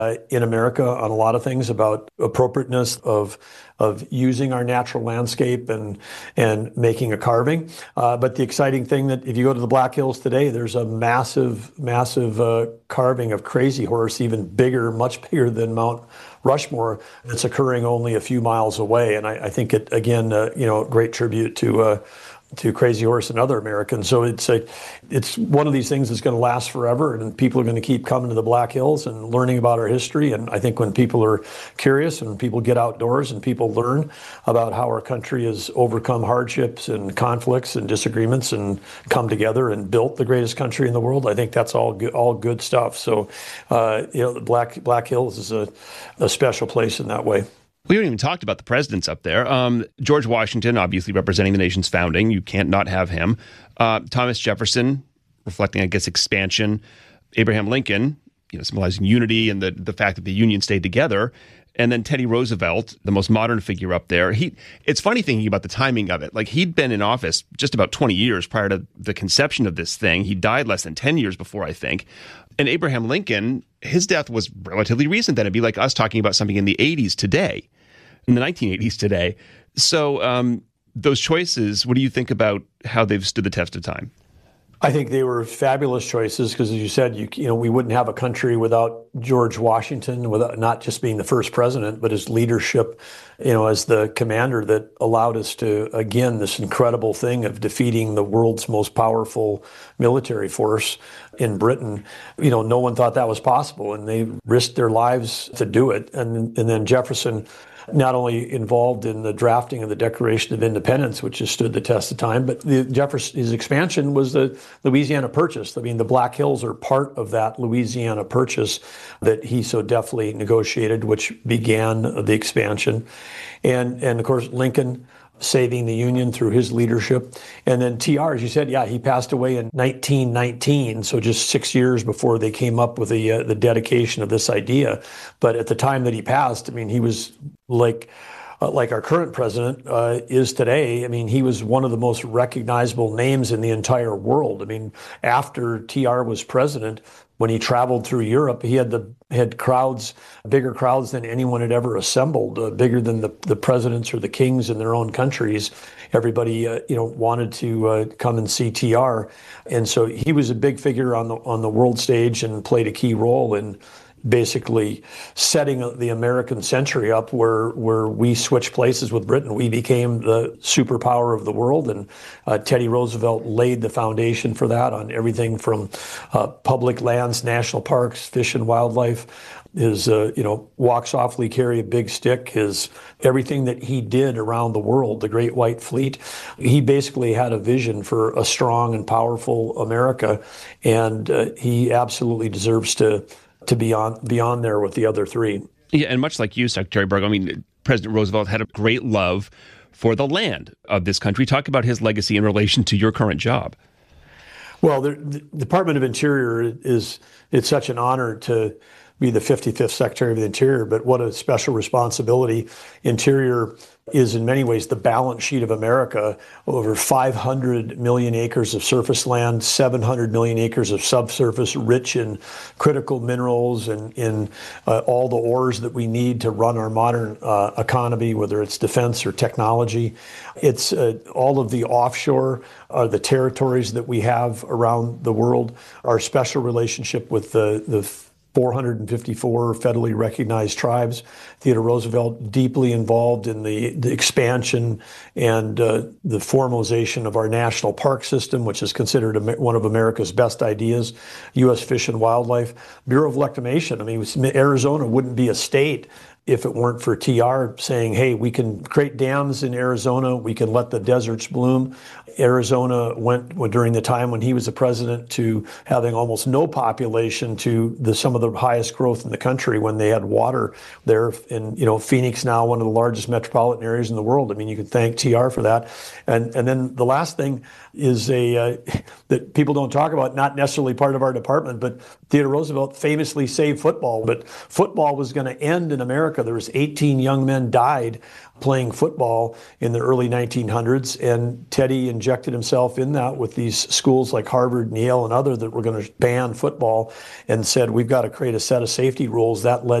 in America on a lot of things about appropriateness of using our natural landscape and making a carving. But the exciting thing that if you go to the Black Hills today, there's a massive carving of Crazy Horse, even bigger, much bigger than Mount Rushmore, that's occurring only a few miles away. And I think it, again, a great tribute to Crazy Horse and other Americans. So it's one of these things that's going to last forever, and people are going to keep coming to the Black Hills and learning about our history. And I think when people are curious and people get outdoors and people learn about how our country has overcome hardships and conflicts and disagreements and come together and built the greatest country in the world, I think that's all good stuff. So, the Black Hills is a special place in that way. We haven't even talked about the presidents up there. George Washington, obviously representing the nation's founding. You can't not have him. Thomas Jefferson, reflecting, I guess, expansion. Abraham Lincoln, symbolizing unity and the fact that the Union stayed together. And then Teddy Roosevelt, the most modern figure up there. It's funny thinking about the timing of it. Like, he'd been in office just about 20 years prior to the conception of this thing. He died less than 10 years before, I think. And Abraham Lincoln, his death was relatively recent then. It'd be like us talking about something in the 80s today, in the 1980s today. So those choices, what do you think about how they've stood the test of time? I think they were fabulous choices because, as you said, we wouldn't have a country without George Washington, without not just being the first president, but his leadership, as the commander that allowed us to, again, this incredible thing of defeating the world's most powerful military force in Britain. No one thought that was possible, and they risked their lives to do it. And then Jefferson, not only involved in the drafting of the Declaration of Independence, which has stood the test of time, but his expansion was the Louisiana Purchase. I mean, the Black Hills are part of that Louisiana Purchase that he so deftly negotiated, which began the expansion. And of course, Lincoln saving the Union through his leadership. And then TR, as you said, he passed away in 1919, so just 6 years before they came up with the dedication of this idea. But at the time that he passed, I mean, he was like our current president is today. I mean, he was one of the most recognizable names in the entire world. I mean, after TR was president, when he traveled through Europe, he had crowds, bigger crowds than anyone had ever assembled, bigger than the presidents or the kings in their own countries. Everybody, wanted to come and see TR, and so he was a big figure on the world stage and played a key role in basically setting the American century up where we switched places with Britain. We became the superpower of the world, and Teddy Roosevelt laid the foundation for that on everything from public lands, national parks, fish and wildlife, his walk softly, carry a big stick, his everything that he did around the world, the Great White Fleet. He basically had a vision for a strong and powerful America, and he absolutely deserves to be on there with the other three. Yeah, and much like you, Secretary Burgo, I mean, President Roosevelt had a great love for the land of this country. Talk about his legacy in relation to your current job. Well, the Department of Interior it's such an honor to be the 55th Secretary of the Interior, but what a special responsibility. Interior is in many ways the balance sheet of America. Over 500 million acres of surface land, 700 million acres of subsurface, rich in critical minerals and in all the ores that we need to run our modern economy, whether it's defense or technology. It's all of the offshore, the territories that we have around the world, our special relationship with the 454 federally recognized tribes. Theodore Roosevelt deeply involved in the expansion and the formalization of our national park system, which is considered one of America's best ideas. U.S. Fish and Wildlife, Bureau of Reclamation. I mean, Arizona wouldn't be a state if it weren't for TR saying, hey, we can create dams in Arizona, we can let the deserts bloom. Arizona went, during the time when he was the president, to having almost no population to some of the highest growth in the country when they had water there. And, Phoenix now one of the largest metropolitan areas in the world. I mean, you can thank TR for that. And then the last thing is that people don't talk about, not necessarily part of our department, but Theodore Roosevelt famously saved football. But football was going to end in America America. There was 18 young men died playing football in the early 1900s, and Teddy injected himself in that with these schools like Harvard and Yale and other that were going to ban football, and said, we've got to create a set of safety rules. That led